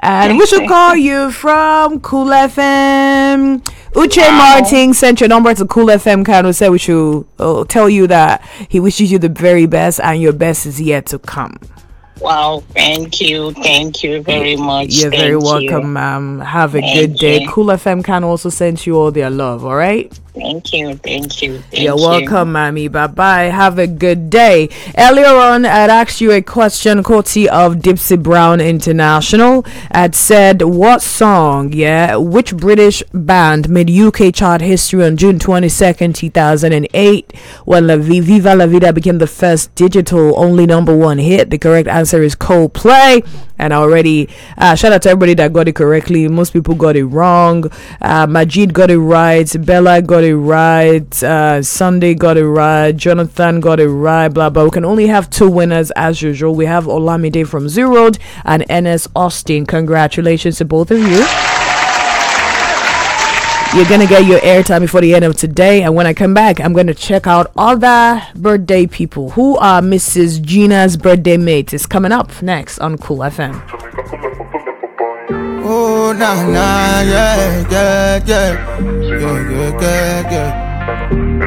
And we should call you from Cool FM. Uche Martin sent your number to Cool FM. Kind of said we should tell you that he wishes you the very best and your best is yet to come. Wow, thank you very much. You're very welcome, ma'am. Have a good day. Cool FM can also send you all their love, all right? Thank you. You're welcome, Mammy. Bye-bye. Have a good day. Earlier on, I'd asked you a question courtesy of Dipsy Brown International. I'd said, what song, which British band made UK chart history on June 22nd, 2008, when Viva La Vida became the first digital-only #1 hit? The correct answer is Coldplay. And already, shout out to everybody that got it correctly. Most people got it wrong. Majid got it right. Bella got it right. Sunday got it right. Jonathan got it right. Blah, blah. We can only have 2 winners as usual. We have Olamide from Zoo Road and NS Austin. Congratulations to both of you. You're going to get your airtime before the end of today. And when I come back, I'm going to check out other birthday people. Who are Mrs. Gina's birthday mates? Is coming up next on Cool FM. Oh, nah, yeah.